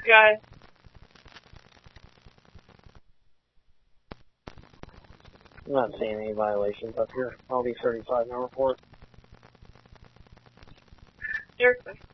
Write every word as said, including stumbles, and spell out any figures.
Guy. I'm not seeing any violations up here. I'll be thirty-five now report. Seriously.